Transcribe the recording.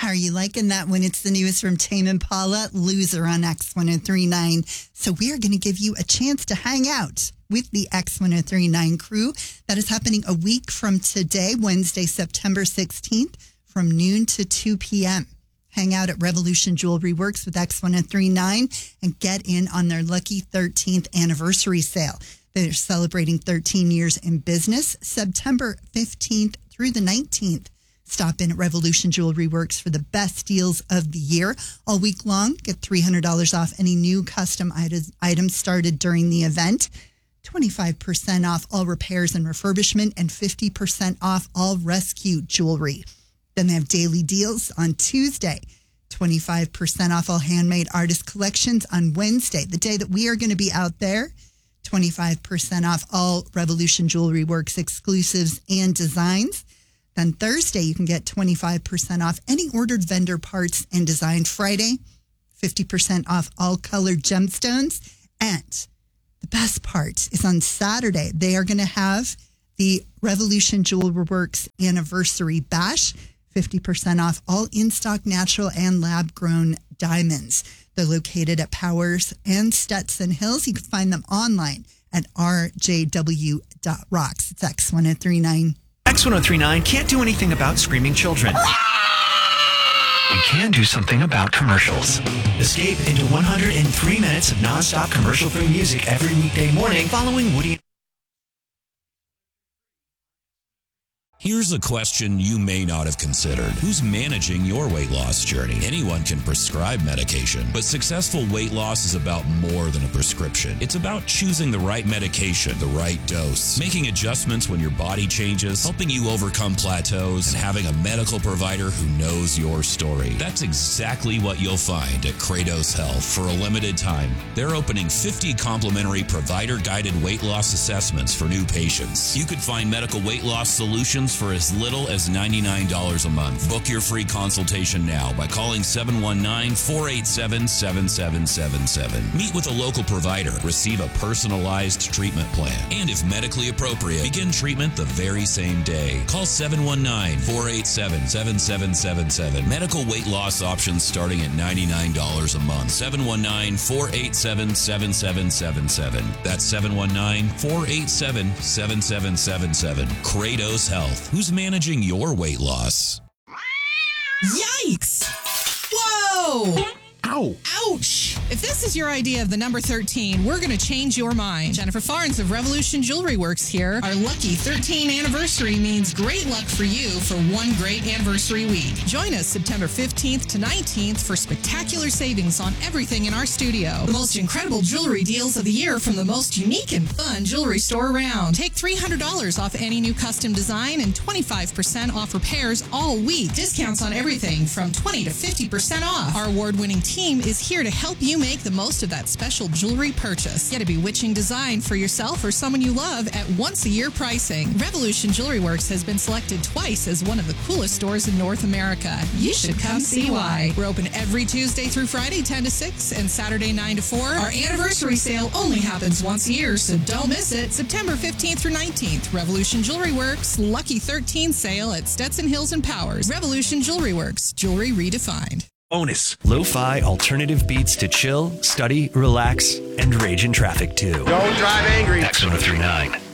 How are you liking that one? It's the newest from Tame Impala, Loser on X1039. So we are going to give you a chance to hang out with the X1039 crew. That is happening a week from today, Wednesday, September 16th, from noon to 2 p.m. Hang out at Revolution Jewelry Works with X1039 and get in on their lucky 13th anniversary sale. They're celebrating 13 years in business, September 15th through the 19th. Stop in at Revolution Jewelry Works for the best deals of the year. All week long, get $300 off any new custom items started during the event. 25% off all repairs and refurbishment, and 50% off all rescue jewelry. Then they have daily deals on Tuesday. 25% off all handmade artist collections on Wednesday, the day that we are going to be out there. 25% off all Revolution Jewelry Works exclusives and designs. Then Thursday, you can get 25% off any ordered vendor parts and design. Friday, 50% off all colored gemstones. And the best part is on Saturday, they are going to have the Revolution Jewelry Works Anniversary Bash. 50% off all in-stock natural and lab-grown diamonds. They're located at Powers and Stetson Hills. You can find them online at rjw.rocks. It's X1039. X1039 can't do anything about screaming children. We can do something about commercials. Escape into 103 minutes of nonstop commercial-free music every weekday morning following Woody. Here's a question you may not have considered. Who's managing your weight loss journey? Anyone can prescribe medication, but successful weight loss is about more than a prescription. It's about choosing the right medication, the right dose, making adjustments when your body changes, helping you overcome plateaus, and having a medical provider who knows your story. That's exactly what you'll find at Kratos Health. For a limited time, they're opening 50 complimentary provider-guided weight loss assessments for new patients. You could find medical weight loss solutions for as little as $99 a month. Book your free consultation now by calling 719-487-7777. Meet with a local provider. Receive a personalized treatment plan. And if medically appropriate, begin treatment the very same day. Call 719-487-7777. Medical weight loss options starting at $99 a month. 719-487-7777. That's 719-487-7777. Kratos Health. Who's managing your weight loss? Yikes! Whoa! Ow! Ouch! If this is your idea of the number 13, we're going to change your mind. Jennifer Farnes of Revolution Jewelry Works here. Our lucky 13 anniversary means great luck for you for one great anniversary week. Join us September 15th to 19th for spectacular savings on everything in our studio. The most incredible jewelry deals of the year from the most unique and fun jewelry store around. Take $300 off any new custom design and 25% off repairs all week. Discounts on everything from 20 to 50% off. Our award-winning team is here to help you make the most of that special jewelry purchase. Get a bewitching design for yourself or someone you love at once-a-year pricing. Revolution Jewelry Works has been selected twice as one of the coolest stores in North America. You should come see why. We're open every Tuesday through Friday, 10 to 6, and Saturday, 9 to 4. Our anniversary sale only happens once a year, so don't miss it. September 15th through 19th, Revolution Jewelry Works, Lucky 13 sale at Stetson Hills and Powers. Revolution Jewelry Works, jewelry redefined. Bonus. Lo-fi alternative beats to chill, study, relax, and rage in traffic too. Don't drive angry. X1039.